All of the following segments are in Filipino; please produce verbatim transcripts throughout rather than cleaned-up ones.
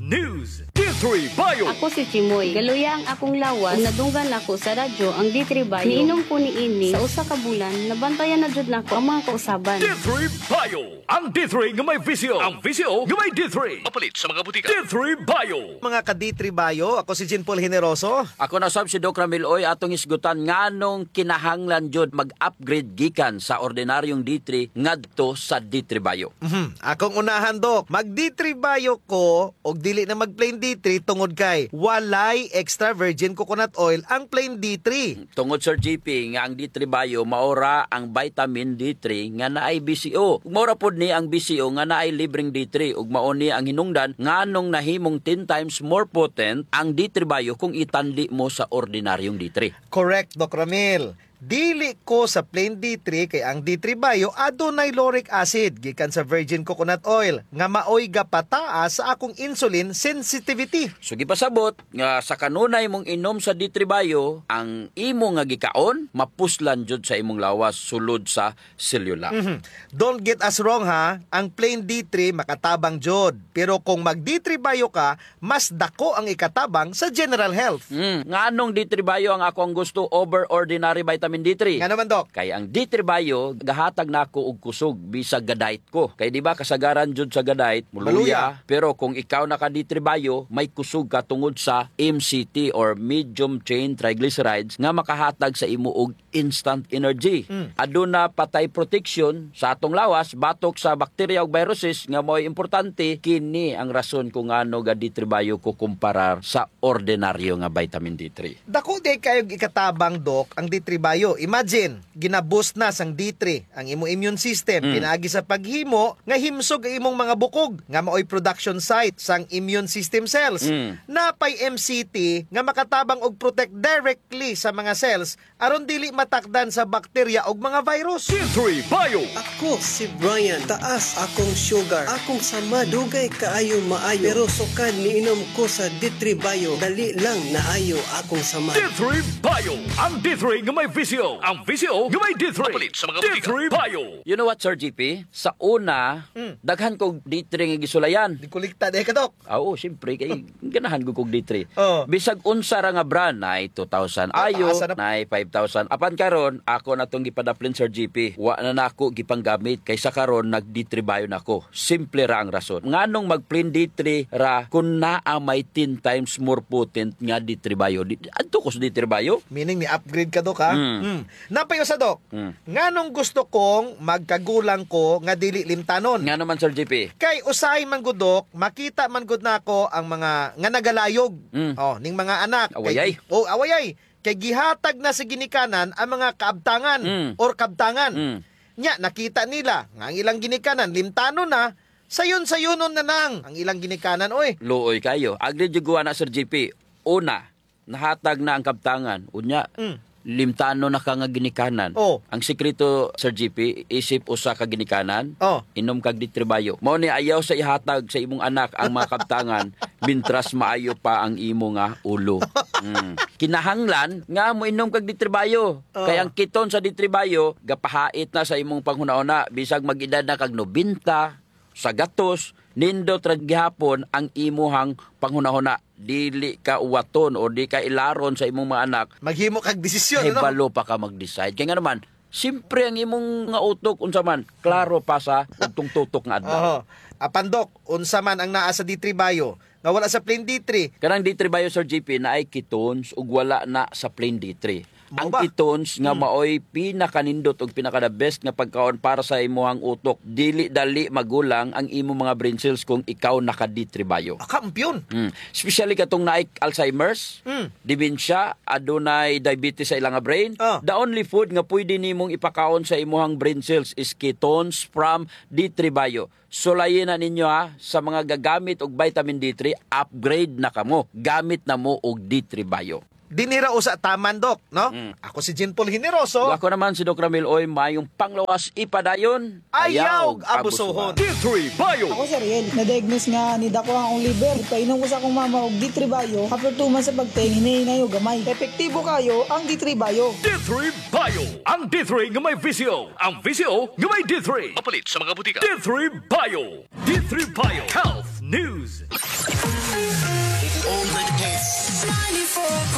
News. D three Bio. Ako si Chimoy. Galuya ang akong lawas. Ug nadunggan ako sa radyo ang D three Bio. Niinom ko ni ini sa usa ka bulan. Nabantayan na jud nako ang mga kausaban. D three Bio. Ang D three nga may visyo. Ang visyo nga may D three. Mapalit sa mga butika. D three Bio. Mga ka-D three Bio, ako si Jean Paul Generoso. Ako na sab si Doc Ramil Oy atong isgutan nganong kinahanglan jud mag-upgrade gikan sa ordinaryong D three ngadto sa D three Bio. Mhm. Akong unahan, Dok. Mag-D three Bio ko og dili na mag-plain D three tungod kay walay extra virgin coconut oil ang plain D three. Tungod Sir G P nga ang D three Bio maora ang vitamin D three nga naay B C O. Ug maora pod ni ang B C O nga naay libreng D three ug mao ni ang hinungdan nganong nahimong ten times more potent ang D three Bio kung itanli mo sa ordinaryong D three. Correct, Doc Ramil. Dili ko sa plain D three kay ang D three Bio adunay lauric acid gikan sa virgin coconut oil nga maoy gapataas sa akong insulin sensitivity. So gipasabot nga sa kanunay mong inom sa D three Bio, ang imo nga gikaon mapuslan jud sa imong lawas sulod sa selula. Mm-hmm. Don't get us wrong ha, ang plain D three makatabang jud. Pero kung mag D three Bio ka, mas dako ang ikatabang sa general health. Mm, nganong D three Bio ang ako ang gusto over ordinary vitamin D three? Nga naman, Doc. Kay ang D three Bio gahatag nako og kusog bisag gadait ko. Kay di ba kasagaran jud sa gadait muluya, pero kung ikaw naka D three Bio may kusog ka tungod sa M C T or medium chain triglycerides nga makahatag sa imo og instant energy. Mm. Aduna patay protection sa atong lawas batok sa bakterya ug viruses nga mo'y importante. Kini ang rason kung ano ga D three Bio ko kumparar sa ordinaryo nga vitamin D three. Dako di kayo ikatabang, Doc, ang D three Bio. Imagine, ginaboost na sang D three ang imo immune system, mm. pinaagi sa paghimo nga himsog ang imong mga bukog nga maoy production site sang immune system cells. Mm. Napay M C T nga makatabang og protect directly sa mga cells aron dili matakdan sa bakterya og mga virus. D three Bio. Ako si Brian, taas akong sugar, akong sama dugay kaayo maayo, pero sukad niinom ko sa D three Bio, dali lang naayo akong sama. D three Bio. Ang D three nga may visyo. Ang visyo nga may D three. Mapalit sa mga butika. D three Bio. You know what, Sir G P? Sa una, mm. daghan kog D three nga gisulayan. Di kulikta di ka, Doc. Ah, oo, siyempre kay ganahan ko kog D three. Oh. Bisag unsa ra nga brand nay two thousand Ah, ayo, na... nay five thousand. Apan karon ako na tong gipadaplin, Sir G P. Wa na nako gipanggamit kay sa karon nag D three Bio nako. Simple ra ang rason. Nganong mag plain D three ra kun naa may ten times more potent nga D three Bio. Adto ko sa D three Bio. Meaning ni upgrade ka, Doc, ha? Mm. Mm. Napayo sa, Doc. Mm. Nganong gusto kong magkagulang ko nga dili limtanon? Nga naman, Sir G P. Kay usay man gud, Doc, makita man gud nako ang mga nga nagalayog. Mm. Oh, ning mga anak. Awayay. Kay, oh, awayay. Kay gihatag na sa ginikanan ang mga kaabtangan Mm. or kabtangan. Mm. Nya nakita nila nga ang ilang ginikanan limtanon na, sayon-sayonon na nang ang ilang ginikanan, oy. Luoy kayo. Agri jugo na, Sir G P. Una, nahatag na ang kabtangan. Unya, Mm. limtano na ka nga ginikanan. Oh. Ang sikreto, Sir G P, isip usa ka ginikanan, Oh. inom kag D three Bio. Mao ni ayaw sa ihatag sa imong anak ang mga kabtangan bintras maayo pa ang imo nga ulo. Mm. Kinahanglan nga mo inom kag D three Bio. Oh. Kaya ang kiton sa D three Bio gapahait na sa imong panghuna-una bisag mag-edad na kag nobenta, sa gatos, nindot ra gihapon ang imuhang panghuna-huna. Dili ka uwaton o di ka ilaron sa imong mga anak. Maghimo kag desisyon, Ay ano? balo pa ka mag-decide. Kaya nga naman, simpre ang imong nga utok unsa man, klaro pa sa ugtong tutok nga adlaw. Oho. Apan, Doc, unsa man ang naa sa D three Bio nga wala sa plain D three? Kanang D three Bio, Sir G P, na ay ketones ug wala na sa plain D three. Mao Ang ba? ketones nga Hmm. maoy pinakanindot ug pinaka the best nga pagkaon para sa imong utok. Dili dali magulang ang imong mga brain cells kung ikaw naka D three Bio. Ah, kampiyon. Mm. Especially katong naay Alzheimer's, Mm. dementia, adunay diabetes sa ilang nga brain. Ah. The only food nga pwede nimong ipakaon sa imuhang brain cells is ketones from D three Bio. Sulayin na ninyo ha, sa mga gagamit og vitamin D three, upgrade na kamo. Gamit na mo og D three Bio. Dinira usa taman, Doc, no? Mm. Ako si Jean Paul Generoso. Ug ako naman si Doc Ramil Oy, mayong panglawas ipadayon, Ayaw ug abusohon. D three Bio. Ako si Riel, na-diagnose nga ni dako ang liver. Painom ko sa akong mama og D three Bio. After two months sa pagtingin, hinahinay og gamay. Epektibo kayo ang D three Bio. D three Bio. Ang D three nga may visyo. Ang visyo nga may D three. Mapalit sa mga butika. D three Bio. D three Bio. Health News.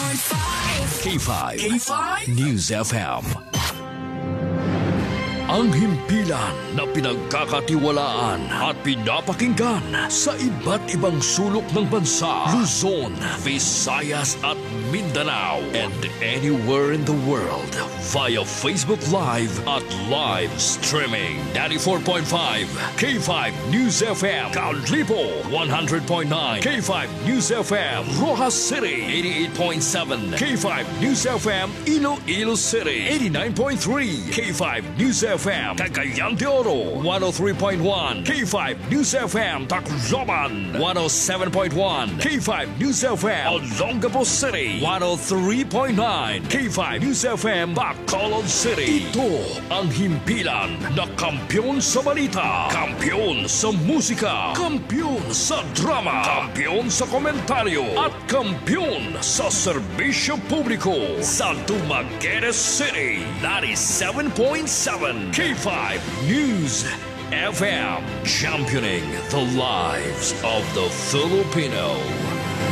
K five. K five News F M. Ang himpilan na pinagkakatiwalaan at pinapakinggan sa iba't ibang sulok ng bansa, Luzon, Visayas at Mindanao, and anywhere in the world via Facebook Live at live streaming. ninety-four point five K five News F M, Canlipo one hundred point nine, K five News F M, Rojas City eighty-eight point seven, K five News F M, Iloilo City eighty-nine point three, K five News F M, Cagayan de Oro one oh three point one, K five News F M, Tacloban one oh seven point one, K five News F M, Olongapo City one oh three point nine, K five News F M, Bacolod City. Ito ang himpilan na kampyon sa balita, kampyon sa musika, kampyon sa drama, kampyon sa komentaryo, at kampyon sa serbisyo publiko sa Dumaguete City ninety-seven point seven, K five News F M, championing the lives of the Filipino.